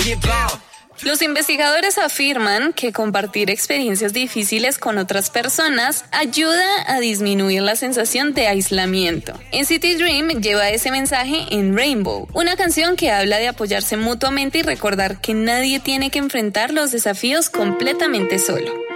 Los investigadores afirman que compartir experiencias difíciles con otras personas ayuda a disminuir la sensación de aislamiento. NCT Dream lleva ese mensaje en Rainbow, una canción que habla de apoyarse mutuamente y recordar que nadie tiene que enfrentar los desafíos completamente solo.